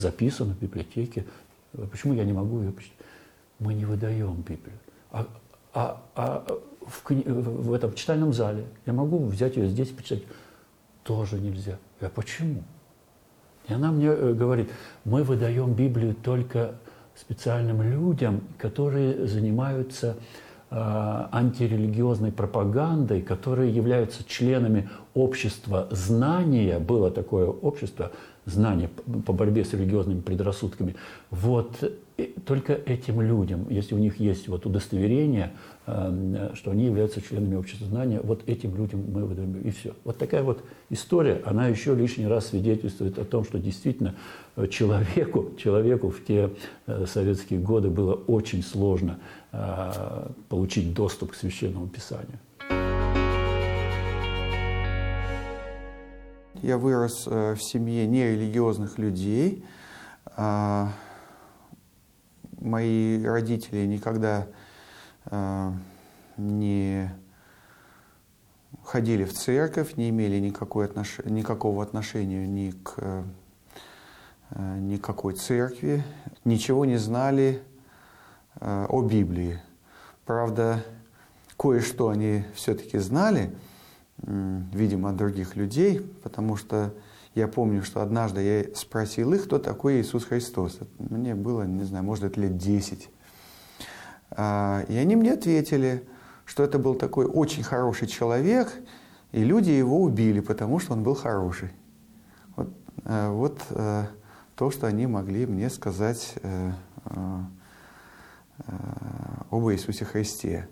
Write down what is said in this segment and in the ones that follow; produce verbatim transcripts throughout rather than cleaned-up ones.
Записано в библиотеке. Почему я не могу ее почитать? Мы не выдаем Библию. А, а, а в, кни... в этом читальном зале я могу взять ее здесь и почитать? Тоже нельзя. А почему? И она мне говорит, мы выдаем Библию только специальным людям, которые занимаются э, антирелигиозной пропагандой, которые являются членами общества знания. Было такое общество знания по борьбе с религиозными предрассудками. Вот только этим людям, если у них есть вот удостоверение, э, что они являются членами общества знания, вот этим людям мы выдаем, и все. Вот такая вот история, она еще лишний раз свидетельствует о том, что действительно человеку, человеку в те э, советские годы было очень сложно э, получить доступ к Священному Писанию. Я вырос в семье нерелигиозных людей. Мои родители никогда не ходили в церковь, не имели никакой отнош... никакого отношения ни к никакой церкви, ничего не знали о Библии. Правда, кое-что они все-таки знали, видимо, от других людей, потому что я помню, что однажды я спросил их, кто такой Иисус Христос. Мне было, не знаю, может, лет десять. И они мне ответили, что это был такой очень хороший человек, и люди его убили, потому что он был хороший. Вот, вот то, что они могли мне сказать об Иисусе Христе.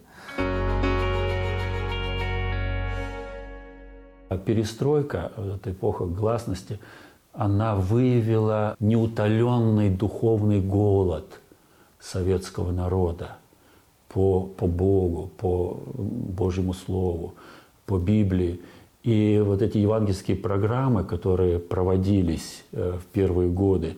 Перестройка, вот эта эпоха гласности, она выявила неутоленный духовный голод советского народа по, по Богу, по Божьему Слову, по Библии. И вот эти евангельские программы, которые проводились в первые годы,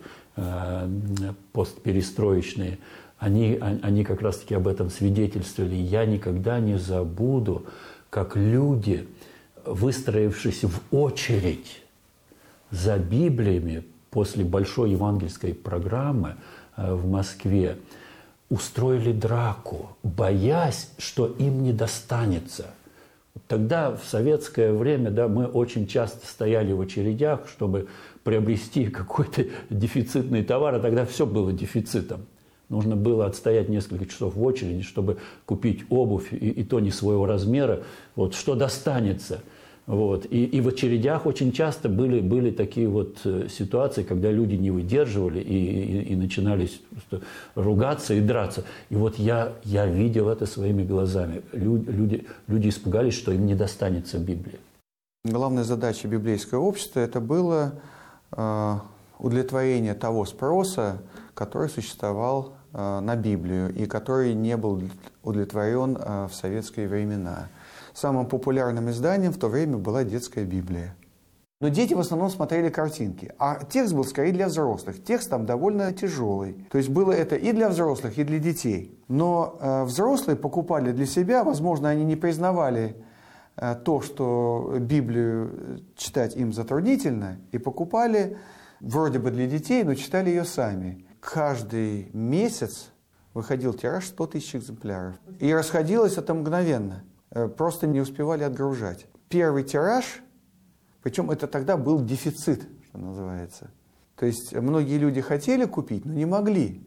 постперестроечные, они, они как раз-таки об этом свидетельствовали. Я никогда не забуду, как люди, выстроившись в очередь за Библиями после большой евангельской программы в Москве, устроили драку, боясь, что им не достанется. Тогда, в советское время, да, мы очень часто стояли в очередях, чтобы приобрести какой-то дефицитный товар, а тогда все было дефицитом. Нужно было отстоять несколько часов в очереди, чтобы купить обувь, и, и то не своего размера. Вот, что достанется. Вот. И, и в очередях очень часто были, были такие вот ситуации, когда люди не выдерживали и, и, и начинали ругаться и драться. И вот я, я видел это своими глазами. Люди, люди испугались, что им не достанется Библия. Главная задача библейского общества – это было э, удовлетворение того спроса, который существовал на Библию и который не был удовлетворен в советские времена. Самым популярным изданием в то время была детская Библия. Но дети в основном смотрели картинки, а текст был скорее для взрослых. Текст там довольно тяжелый. То есть было это и для взрослых, и для детей. Но э, взрослые покупали для себя, возможно, они не признавали э, то, что Библию читать им затруднительно, и покупали вроде бы для детей, но читали ее сами. Каждый месяц выходил тираж сто тысяч экземпляров. И расходилось это мгновенно. Просто не успевали отгружать. Первый тираж, причем это тогда был дефицит, что называется. То есть многие люди хотели купить, но не могли.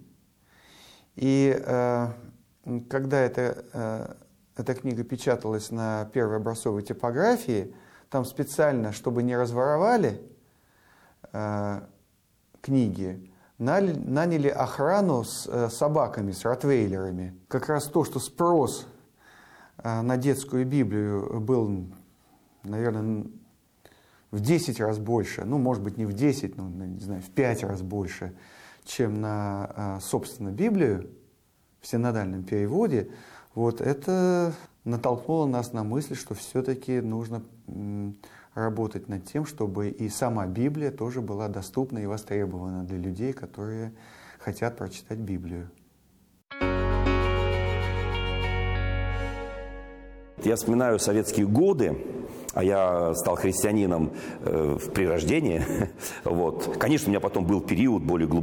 И э, когда это, э, эта книга печаталась на первой образцовой типографии, там специально, чтобы не разворовали э, книги, наняли охрану с собаками, с ротвейлерами. Как раз то, что спрос на детскую Библию был, наверное, в десять раз больше, ну, может быть, не в десять, но, не знаю, в пять раз больше, чем на, собственно, Библию в синодальном переводе, вот это натолкнуло нас на мысль, что все-таки нужно работать над тем, чтобы и сама Библия тоже была доступна и востребована для людей, которые хотят прочитать Библию. Я вспоминаю советские годы, а я стал христианином э, при рождении. Вот. Конечно, у меня потом был период более глубокий,